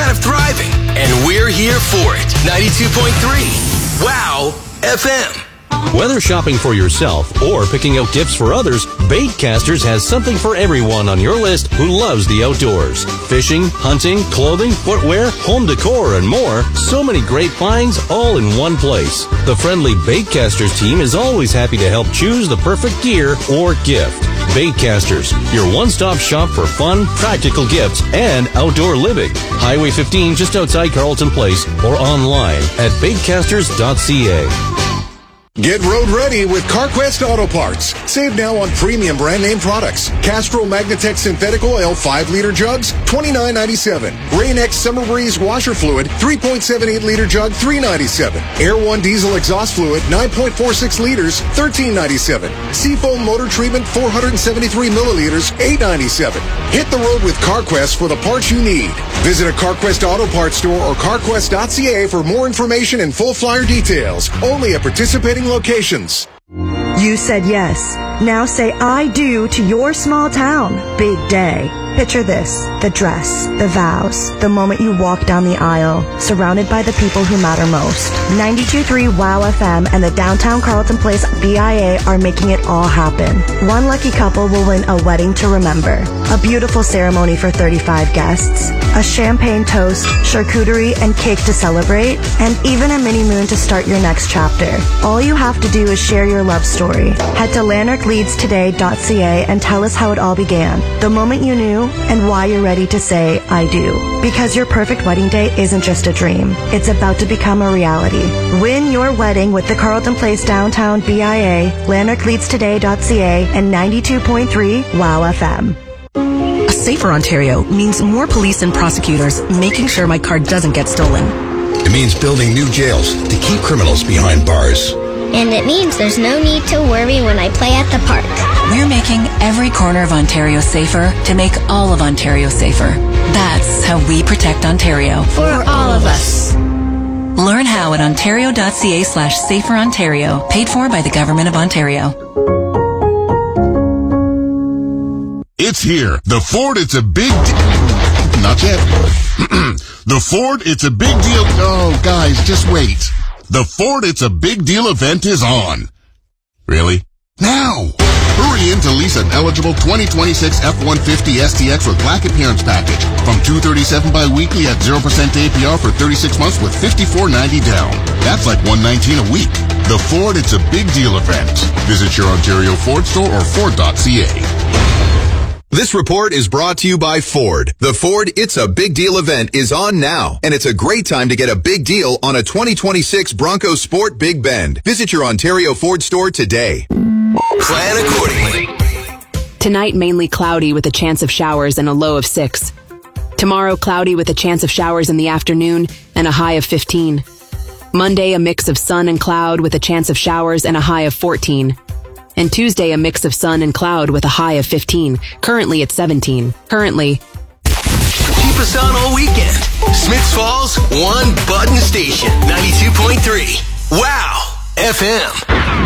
kind of thriving, and we're here for it. 92.3 Wow FM. Whether shopping for yourself or picking out gifts for others, Baitcasters has something for everyone on your list who loves the outdoors. Fishing, hunting, clothing, footwear, home decor, and more. So many great finds all in one place. The friendly Baitcasters team is always happy to help choose the perfect gear or gift. Baitcasters, your one-stop shop for fun, practical gifts, and outdoor living. Highway 15 just outside Carleton Place or online at baitcasters.ca. Get road ready with CarQuest Auto Parts. Save now on premium brand name products. Castrol Magnatech Synthetic Oil 5-liter jugs, $29.97. Rain-X Summer Breeze washer fluid, 3.78-liter jug, $3.97. Air One diesel exhaust fluid, 9.46 liters, $13.97. Seafoam motor treatment, 473 milliliters, $8.97. Hit the road with CarQuest for the parts you need. Visit a CarQuest Auto Parts store or carquest.ca for more information and full flyer details. Only at participating locations. You said yes. Now say I do to your small town. Big day. Picture this. The dress, the vows, the moment you walk down the aisle, surrounded by the people who matter most. 92.3 Wow FM and the Downtown Carleton Place BIA are making it all happen. One lucky couple will win a wedding to remember, a beautiful ceremony for 35 guests, a champagne toast, charcuterie and cake to celebrate, and even a mini moon to start your next chapter. All you have to do is share your love story. Head to lanarkleadstoday.ca and tell us how it all began, the moment you knew, and why you're ready to say, I do. Because your perfect wedding day isn't just a dream. It's about to become a reality. Win your wedding with the Carleton Place Downtown BIA, lanarkleadstoday.ca, and 92.3 Wow FM. A safer Ontario means more police and prosecutors making sure my car doesn't get stolen. It means building new jails to keep criminals behind bars. And it means there's no need to worry when I play at the park. We're making every corner of Ontario safer to make all of Ontario safer. That's how we protect Ontario. For all of us. Learn how at ontario.ca/saferontario. Paid for by the Government of Ontario. It's here. The Ford It's a Big Deal. Not yet. The Ford It's a Big Deal. Oh, guys, just wait. The Ford It's a Big Deal event is on. Really? Now! Hurry in to lease an eligible 2026 F-150 STX with black appearance package from $237 bi-weekly at 0% APR for 36 months with $54.90 down. That's like $119 a week. The Ford It's a Big Deal event. Visit your Ontario Ford store or Ford.ca. This report is brought to you by Ford. The Ford It's a Big Deal event is on now, and it's a great time to get a big deal on a 2026 Bronco Sport Big Bend. Visit your Ontario Ford store today. Plan accordingly. Tonight, mainly cloudy with a chance of showers and a low of 6. Tomorrow, cloudy with a chance of showers in the afternoon and a high of 15. Monday, a mix of sun and cloud with a chance of showers and a high of 14. And Tuesday, a mix of sun and cloud with a high of 15. Currently at 17. Keep us on all weekend. Smiths Falls, one button station. 92.3 Wow FM.